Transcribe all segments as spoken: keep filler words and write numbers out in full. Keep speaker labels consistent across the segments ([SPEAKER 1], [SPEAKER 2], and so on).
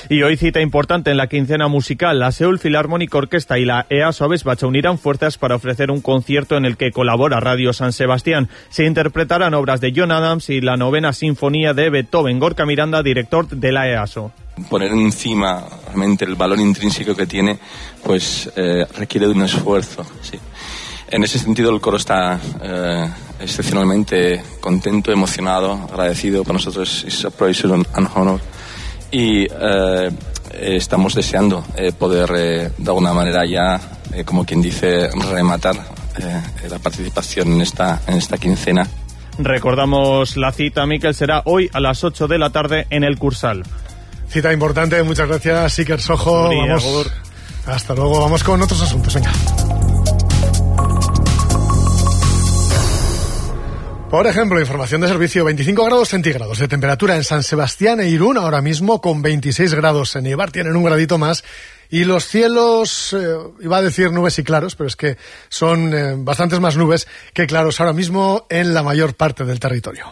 [SPEAKER 1] Y hoy cita importante en la quincena musical. La Seoul Philharmonic Orchestra y la E A S O Abesbatxa unirán fuerzas para ofrecer un concierto en el que colabora Radio San Sebastián. Se interpretarán obras de John Adams y la novena sinfonía de Beethoven. Gorka Miranda, director de la E A S O.
[SPEAKER 2] Poner encima realmente el valor intrínseco que tiene, pues eh, requiere de un esfuerzo, sí. En ese sentido el coro está eh, excepcionalmente contento, emocionado, agradecido. Para nosotros es a pleasure and honor y eh, estamos deseando eh, poder eh, de alguna manera ya, eh, como quien dice, rematar eh, la participación en esta, en esta quincena.
[SPEAKER 1] Recordamos la cita, Miquel, será hoy a las ocho de la tarde en el Cursal.
[SPEAKER 3] Cita importante, muchas gracias, Iker Sojo. Vamos, hasta luego, vamos con otros asuntos, venga. Por ejemplo, información de servicio, veinticinco grados centígrados de temperatura en San Sebastián e Irún, ahora mismo con veintiséis grados en Eibar, tienen un gradito más. Y los cielos, eh, iba a decir nubes y claros, pero es que son eh, bastantes más nubes que claros ahora mismo en la mayor parte del territorio.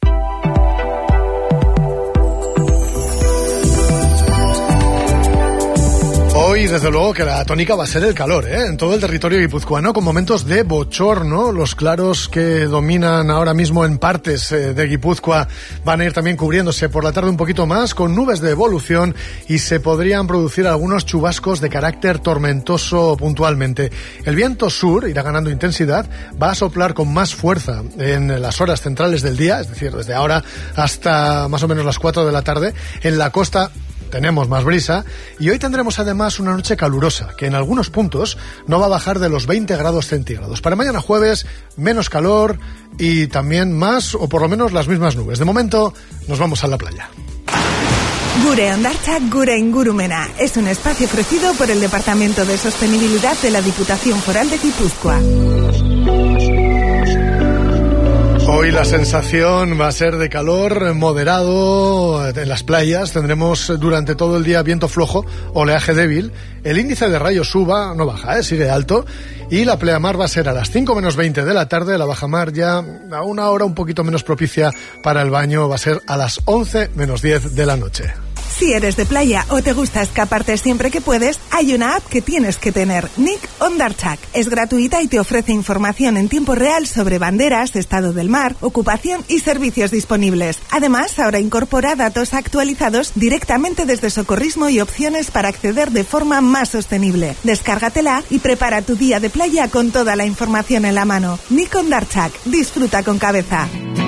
[SPEAKER 3] Hoy, desde luego, que la tónica va a ser el calor, ¿eh? En todo el territorio guipuzcoano, con momentos de bochorno. Los claros que dominan ahora mismo en partes eh, de Guipúzcoa van a ir también cubriéndose por la tarde un poquito más, con nubes de evolución, y se podrían producir algunos chubascos de carácter tormentoso puntualmente. El viento sur irá ganando intensidad, va a soplar con más fuerza en las horas centrales del día, es decir, desde ahora hasta más o menos las cuatro de la tarde. En la costa tenemos más brisa y hoy tendremos además una noche calurosa que en algunos puntos no va a bajar de los veinte grados centígrados. Para mañana jueves, menos calor y también más o por lo menos las mismas nubes. De momento, nos vamos a la playa.
[SPEAKER 4] Gure Hondartzak Gure Ingurumena es un espacio ofrecido por el Departamento de Sostenibilidad de la Diputación Foral de Guipúzcoa.
[SPEAKER 3] Hoy la sensación va a ser de calor moderado en las playas. Tendremos durante todo el día viento flojo, oleaje débil. El índice de rayos suba, no baja, ¿eh? Sigue alto. Y la pleamar va a ser a las cinco menos veinte de la tarde. La bajamar ya a una hora un poquito menos propicia para el baño va a ser a las once menos diez de la noche.
[SPEAKER 4] Si eres de playa o te gusta escaparte siempre que puedes, hay una app que tienes que tener, Nik Hondartzak. Es gratuita y te ofrece información en tiempo real sobre banderas, estado del mar, ocupación y servicios disponibles. Además, ahora incorpora datos actualizados directamente desde Socorrismo y opciones para acceder de forma más sostenible. Descárgatela y prepara tu día de playa con toda la información en la mano. Nik Hondartzak, disfruta con cabeza.